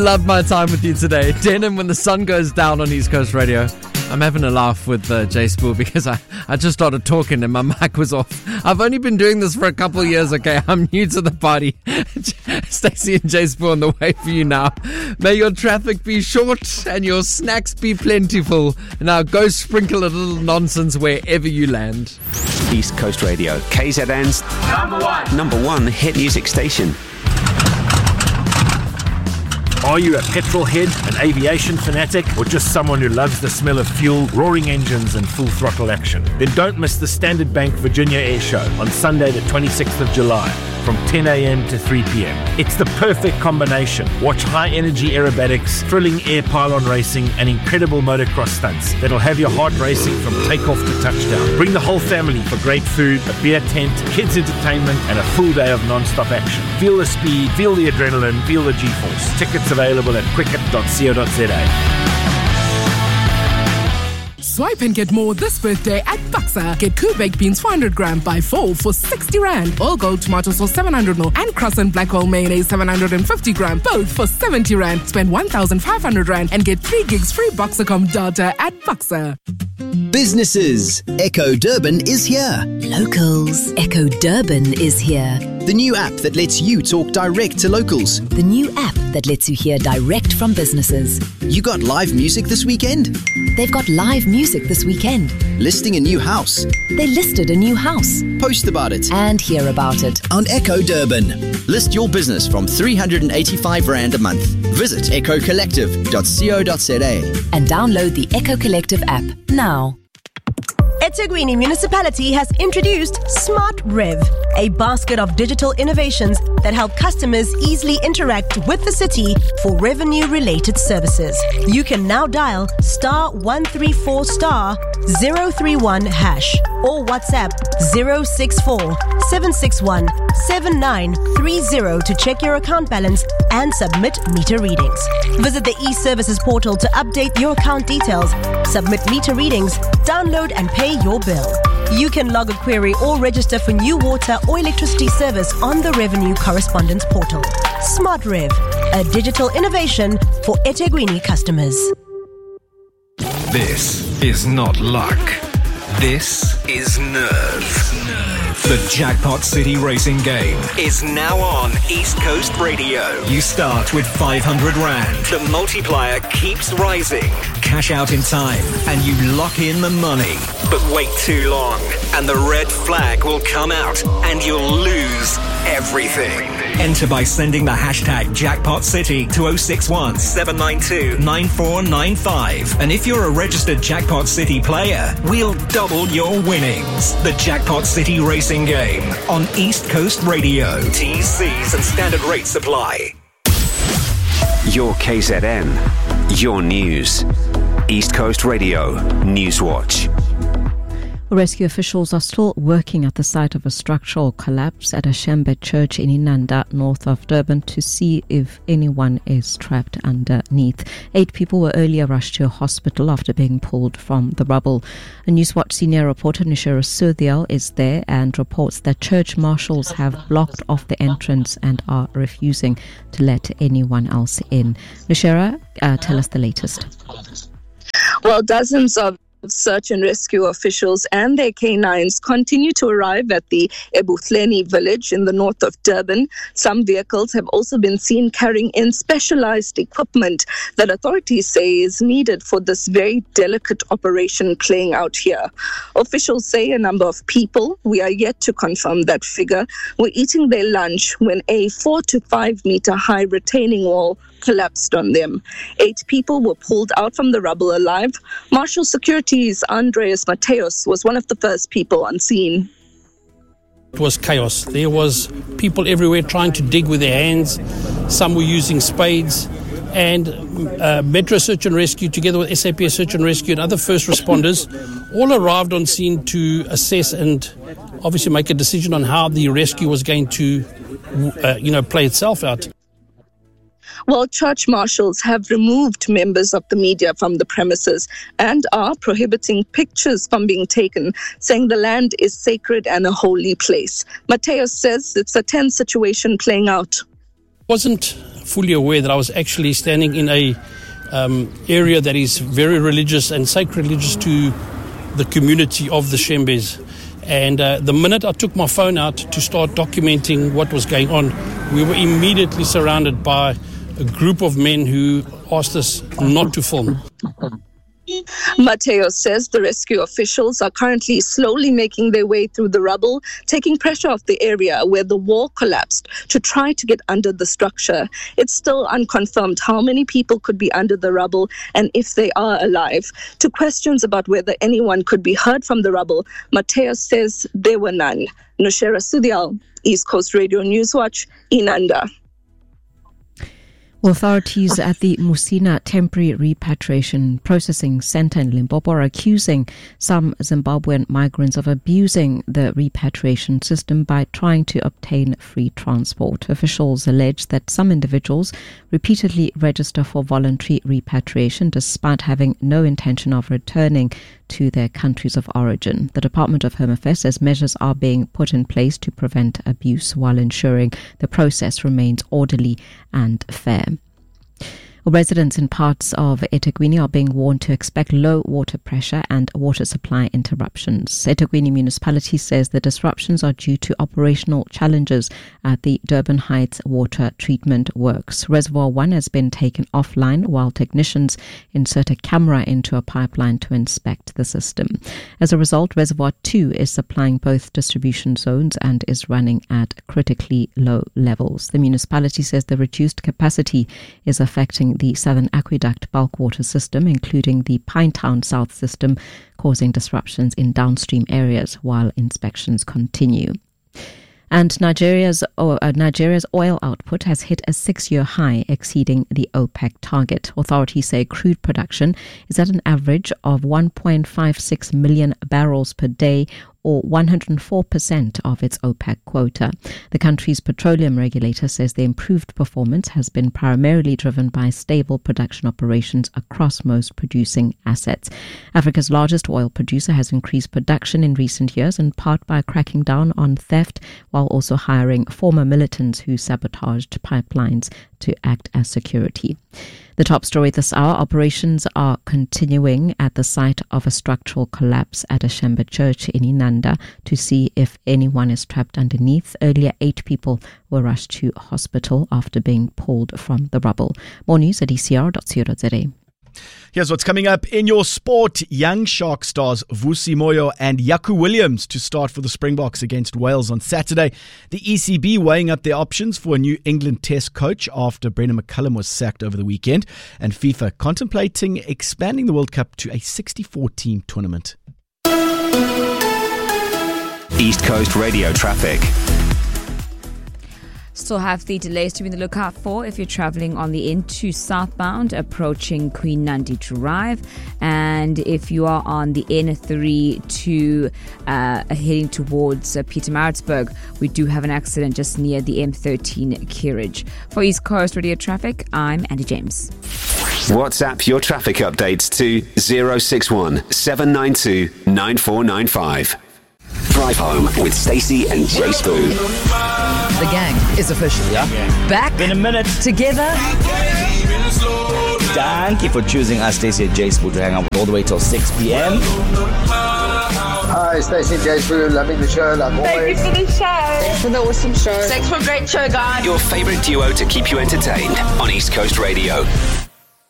Love my time with you today. Denim when the sun goes down on East Coast Radio. I'm having a laugh with Jay Spool because I just started talking and my mic was off. I've only been doing this for a couple of years, okay? I'm new to the party. Stacey and Jay Spool on the way for you now. May your traffic be short and your snacks be plentiful. Now go sprinkle a little nonsense wherever you land. East Coast Radio, KZN's number one hit music station. Are you a petrol head, an aviation fanatic, or just someone who loves the smell of fuel, roaring engines and full throttle action? Then don't miss the Standard Bank Virginia Air Show on Sunday the 26th of July from 10 a.m. to 3 p.m. It's the perfect combination. Watch high-energy aerobatics, thrilling air pylon racing and incredible motocross stunts that'll have your heart racing from takeoff to touchdown. Bring the whole family for great food, a beer tent, kids entertainment and a full day of non-stop action. Feel the speed, feel the adrenaline, feel the G-force. Tickets available at quicket.co.za. Swipe and get more this birthday at Buxa. Get Koo baked beans 400 gram by 4 for 60 Rand. All gold tomato sauce 700 ml and Croissant black hole mayonnaise 750 gram, both for 70 Rand. Spend 1,500 Rand and get 3 gigs free Boxacom data at Buxa. Businesses. Echo Durban is here. Locals. Echo Durban is here. The new app that lets you talk direct to locals. The new app that lets you hear direct from businesses. You got live music this weekend? They've got live music this weekend. Listing a new house? They listed a new house. Post about it. And hear about it. On Echo Durban. List your business from 385 Rand a month. Visit echocollective.co.za. And download the Echo Collective app now. eThekwini Municipality has introduced Smart Rev, a basket of digital innovations that help customers easily interact with the city for revenue-related services. You can now dial *134 *031 hash or WhatsApp 064 761 7930 to check your account balance and submit meter readings. Visit the e-services portal to update your account details, submit meter readings, download and pay your bill. You can log a query or register for new water or electricity service on the Revenue Correspondence portal. Smart Rev, a digital innovation for eThekwini customers. This is not luck. This is nerve. The Jackpot City Racing Game is now on East Coast Radio. You start with 500 Rand. The multiplier keeps rising. Cash out in time and you lock in the money. But wait too long and the red flag will come out and you'll lose everything. Enter by sending the hashtag Jackpot City to 061 792 9495. And if you're a registered Jackpot City player, we'll double your winnings. The Jackpot City Racing Game on East Coast Radio. T's, C's and standard rates apply. Your KZN, your news. East Coast Radio, Newswatch. Rescue officials are still working at the site of a structural collapse at a Shembe church in Inanda, north of Durban, to see if anyone is trapped underneath. 8 people were earlier rushed to a hospital after being pulled from the rubble. A Newswatch senior reporter, Nishira Surdial, is there and reports that church marshals have blocked off the entrance and are refusing to let anyone else in. Nishira, tell us the latest. Well, dozens of search and rescue officials and their canines continue to arrive at the Ebuhleni village in the north of Durban. Some vehicles have also been seen carrying in specialized equipment that authorities say is needed for this very delicate operation playing out here. Officials say a number of people, we are yet to confirm that figure, were eating their lunch when a 4 to 5 meter high retaining wall collapsed on them. 8 people were pulled out from the rubble alive. Marshal Security's Andreas Mateos was one of the first people on scene. It was chaos. There was people everywhere trying to dig with their hands. Some were using spades. And Metro Search and Rescue, together with SAPS Search and Rescue and other first responders, all arrived on scene to assess and obviously make a decision on how the rescue was going to, play itself out. Well, church marshals have removed members of the media from the premises and are prohibiting pictures from being taken, saying the land is sacred and a holy place. Mateos says it's a tense situation playing out. wasn't fully aware that I was actually standing in a area that is very religious and sacrilegious to the community of the Shembes. And the minute I took my phone out to start documenting what was going on, we were immediately surrounded by a group of men who asked us not to film. Mateo says the rescue officials are currently slowly making their way through the rubble, taking pressure off the area where the wall collapsed to try to get under the structure. It's still unconfirmed how many people could be under the rubble and if they are alive. To questions about whether anyone could be heard from the rubble, Mateo says there were none. Noshera Sudial, East Coast Radio Newswatch, Inanda. Authorities at the Musina Temporary Repatriation Processing Centre in Limpopo are accusing some Zimbabwean migrants of abusing the repatriation system by trying to obtain free transport. Officials allege that some individuals repeatedly register for voluntary repatriation despite having no intention of returning to their countries of origin. The Department of Home Affairs says measures are being put in place to prevent abuse while ensuring the process remains orderly and fair. Residents in parts of eThekwini are being warned to expect low water pressure and water supply interruptions. eThekwini municipality says the disruptions are due to operational challenges at the Durban Heights water treatment works. Reservoir 1 has been taken offline while technicians insert a camera into a pipeline to inspect the system. As a result, Reservoir 2 is supplying both distribution zones and is running at critically low levels. The municipality says the reduced capacity is affecting the Southern Aqueduct bulk water system, including the Pinetown South system, causing disruptions in downstream areas while inspections continue. And Nigeria's oil output has hit a 6-year high, exceeding the OPEC target. Authorities say crude production is at an average of 1.56 million barrels per day, or 104% of its OPEC quota. The country's petroleum regulator says the improved performance has been primarily driven by stable production operations across most producing assets. Africa's largest oil producer has increased production in recent years, in part by cracking down on theft, while also hiring former militants who sabotaged pipelines to act as security. The top story this hour: operations are continuing at the site of a structural collapse at Ashembe Church in Inanda to see if anyone is trapped underneath. Earlier, 8 people were rushed to hospital after being pulled from the rubble. More news at ecr.co.za. Here's what's coming up in your sport. Young Shark stars Vusi Moyo and Yaku Williams to start for the Springboks against Wales on Saturday. The ECB weighing up their options for a new England Test coach after Brendan McCullum was sacked over the weekend, and FIFA contemplating expanding the World Cup to a 64-team tournament. East Coast Radio traffic. Still have the delays to be on the lookout for if you're traveling on the N2 southbound approaching Queen Nandi Drive, and if you are on the N3 to heading towards Pietermaritzburg, we do have an accident just near the M13 Kerridge. For East Coast Radio Traffic, I'm Andy James. WhatsApp your traffic updates to 061 792 9495. Drive home with Stacey and Jay Spoo. The gang is official, yeah? Back. In a minute. Together. Thank you for choosing us, Stacey and Jay Spoo, to hang out all the way till 6 p.m. Hi, Stacey and Jay Spoo. Loving the show, like always. Thank you for the show. Thanks for the awesome show. Thanks for a great show, guys. Your favourite duo to keep you entertained on East Coast Radio.